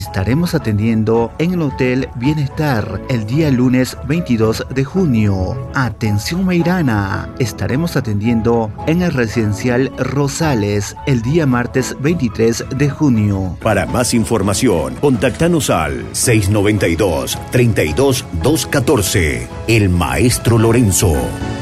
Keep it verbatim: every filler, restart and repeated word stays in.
estaremos atendiendo en el Hotel Bienestar el día lunes veintidós de junio. Atención Meirana, estaremos atendiendo en el Residencial Rosales el día martes veintitrés de junio. Para más información, contáctanos al seis noventa y dos, treinta y dos, doscientos catorce. El Maestro Lorenzo.